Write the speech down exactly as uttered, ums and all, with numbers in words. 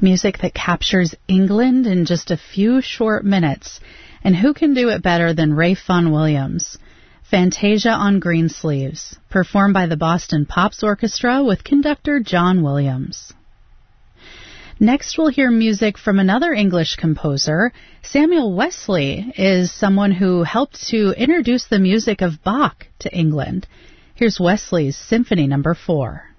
Music that captures England in just a few short minutes. And who can do it better than Ralph Vaughan Williams? Fantasia on Greensleeves, performed by the Boston Pops Orchestra with conductor John Williams. Next, we'll hear music from another English composer. Samuel Wesley is someone who helped to introduce the music of Bach to England. Here's Wesley's Symphony Number Four.